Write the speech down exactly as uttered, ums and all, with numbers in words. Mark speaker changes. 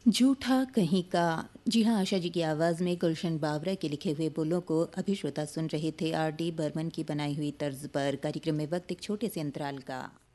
Speaker 1: झूठा कहीं का। जी हाँ, आशा जी की आवाज़ में गुलशन बावरा के लिखे हुए बोलों को अभी श्रोता सुन रहे थे आर डी बर्मन की बनाई हुई तर्ज पर। कार्यक्रम में वक्त एक छोटे से अंतराल का।